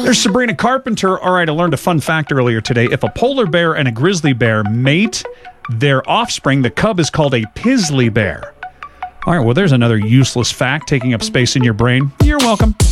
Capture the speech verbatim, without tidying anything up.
There's Sabrina Carpenter. All right, I learned a fun fact earlier today. If a polar bear and a grizzly bear mate, their offspring, the cub, is called a Pizzly bear. All right, well, there's another useless fact taking up space in your brain. You're welcome.